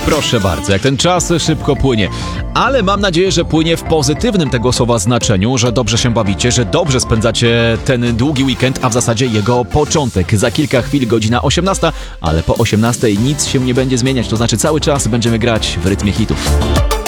Proszę bardzo, jak ten czas szybko płynie. Ale mam nadzieję, że płynie w pozytywnym tego słowa znaczeniu, że dobrze się bawicie, że dobrze spędzacie ten długi weekend, a w zasadzie jego początek. Za kilka chwil godzina 18, ale po 18 nic się nie będzie zmieniać, to znaczy cały czas będziemy grać w rytmie hitów.